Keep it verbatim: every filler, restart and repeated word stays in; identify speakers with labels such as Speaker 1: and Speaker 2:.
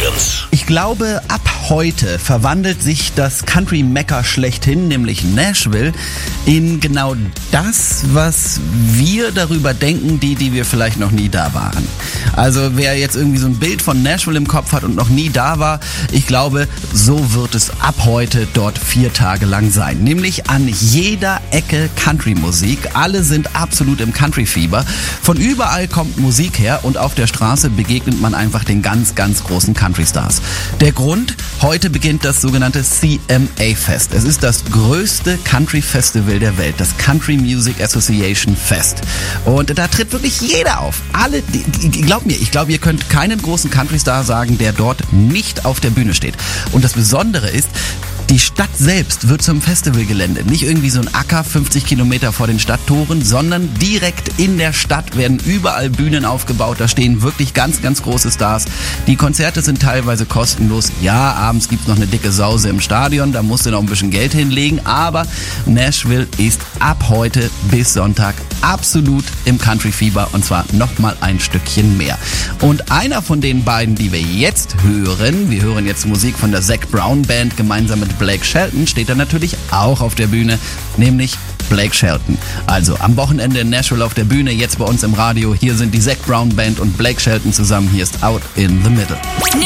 Speaker 1: Experience.
Speaker 2: Ich glaube, ab heute verwandelt sich das Country-Mekka schlechthin, nämlich Nashville, in genau das, was wir darüber denken, die, die wir vielleicht noch nie da waren. Also wer jetzt irgendwie so ein Bild von Nashville im Kopf hat und noch nie da war, ich glaube, so wird es ab heute dort vier Tage lang sein. Nämlich an jeder Ecke Country-Musik. Alle sind absolut im Country-Fieber. Von überall kommt Musik her und auf der Straße begegnet man einfach den ganz, ganz großen Country-Stars. Der Grund? Heute beginnt das sogenannte C M A-Fest. Es ist das größte Country-Festival der Welt, das Country Music Association Fest. Und da tritt wirklich jeder auf. Alle, die, glaubt mir, ich glaube, ihr könnt keinen großen Country-Star sagen, der dort nicht auf der Bühne steht. Und das Besondere ist, die Stadt selbst wird zum Festivalgelände. Nicht irgendwie so ein Acker fünfzig Kilometer vor den Stadttoren, sondern direkt in der Stadt werden überall Bühnen aufgebaut. Da stehen wirklich ganz, ganz große Stars. Die Konzerte sind teilweise kostenlos. Ja, abends gibt's noch eine dicke Sause im Stadion. Da musst du noch ein bisschen Geld hinlegen. Aber Nashville ist ab heute bis Sonntag absolut im Country-Fieber. Und zwar nochmal ein Stückchen mehr. Und einer von den beiden, die wir jetzt hören, wir hören jetzt Musik von der Zac Brown Band gemeinsam mit Blake Shelton, steht da natürlich auch auf der Bühne, nämlich Blake Shelton. Also am Wochenende in Nashville auf der Bühne, jetzt bei uns im Radio. Hier sind die Zac Brown Band und Blake Shelton zusammen. Hier ist Out in the Middle.